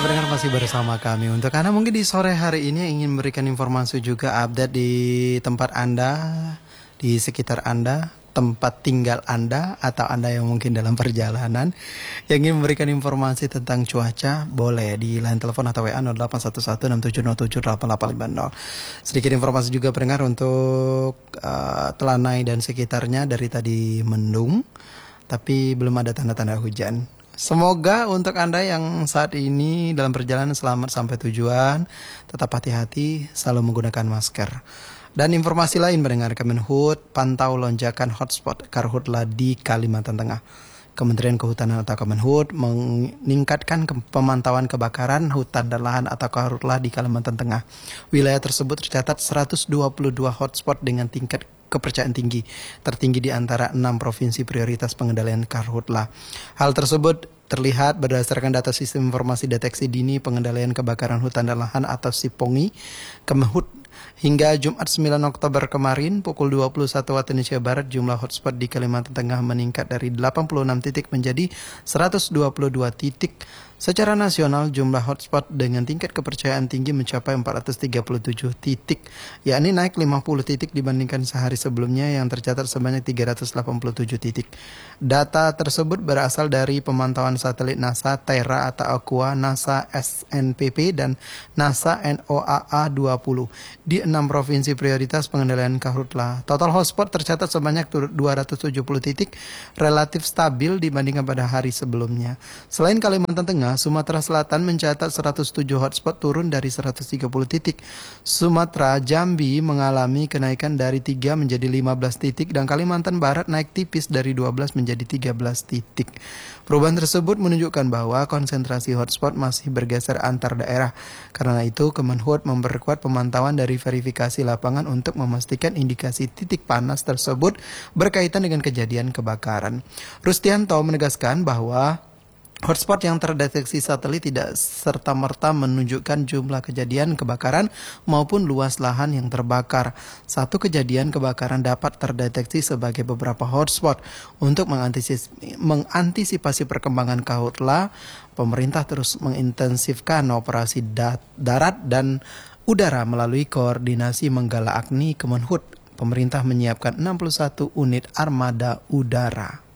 Pendengar masih bersama kami. Untuk Anda mungkin di sore hari ini ingin memberikan informasi juga update di tempat Anda, di sekitar Anda, tempat tinggal Anda, atau Anda yang mungkin dalam perjalanan yang ingin memberikan informasi tentang cuaca, boleh di line telepon atau WA 081167078850. Sedikit informasi juga pendengar untuk Telanai dan sekitarnya, dari tadi mendung, tapi belum ada tanda-tanda hujan. Semoga untuk Anda yang saat ini dalam perjalanan selamat sampai tujuan, tetap hati-hati, selalu menggunakan masker. Dan informasi lain mendengar Kemenhub pantau lonjakan hotspot karhutla di Kalimantan Tengah. Kementerian Kehutanan atau Kemenhub meningkatkan pemantauan kebakaran hutan dan lahan atau karhutla di Kalimantan Tengah. Wilayah tersebut tercatat 122 hotspot dengan tingkat kepercayaan tinggi, tertinggi di antara 6 provinsi prioritas pengendalian karhutla. Hal tersebut terlihat berdasarkan data Sistem Informasi Deteksi Dini Pengendalian Kebakaran Hutan dan Lahan atau SIPONGI, Kemenhub. Hingga Jumat 9 Oktober kemarin pukul 21 waktu Indonesia Barat, jumlah hotspot di Kalimantan Tengah meningkat dari 86 titik menjadi 122 titik. Secara nasional, jumlah hotspot dengan tingkat kepercayaan tinggi mencapai 437 titik, yakni naik 50 titik dibandingkan sehari sebelumnya yang tercatat sebanyak 387 titik. Data tersebut berasal dari pemantauan satelit NASA Terra atau Aqua, NASA SNPP, dan NASA NOAA-20 di 6 provinsi prioritas pengendalian karhutla. Total hotspot tercatat sebanyak 270 titik, relatif stabil dibandingkan pada hari sebelumnya. Selain Kalimantan Tengah, Sumatera Selatan mencatat 107 hotspot, turun dari 130 titik. Sumatera, Jambi mengalami kenaikan dari 3 menjadi 15 titik, dan Kalimantan Barat naik tipis dari 12 menjadi 13 titik. Perubahan tersebut menunjukkan bahwa konsentrasi hotspot masih bergeser antar daerah. Karena itu, Kemenhub memperkuat pemantauan dari verifikasi lapangan untuk memastikan indikasi titik panas tersebut berkaitan dengan kejadian kebakaran. Rustianto menegaskan bahwa hotspot yang terdeteksi satelit tidak serta-merta menunjukkan jumlah kejadian kebakaran maupun luas lahan yang terbakar. Satu kejadian kebakaran dapat terdeteksi sebagai beberapa hotspot. Untuk mengantisipasi perkembangan karhutla, pemerintah terus mengintensifkan operasi darat dan udara melalui koordinasi Menggala Agni Kemenhub. Pemerintah menyiapkan 61 unit armada udara.